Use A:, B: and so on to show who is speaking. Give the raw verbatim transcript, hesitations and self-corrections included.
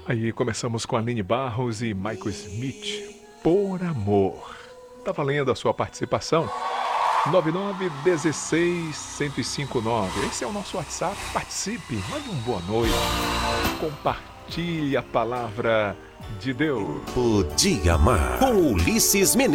A: Aí começamos com Aline Barros e Michael Smith, Por Amor. Tá valendo a sua participação? nove nove um seis, um zero cinco nove. Esse é o nosso WhatsApp. Participe, mande um boa noite. Compartilhe a palavra de Deus.
B: Podia Amar com Ulisses Menezes.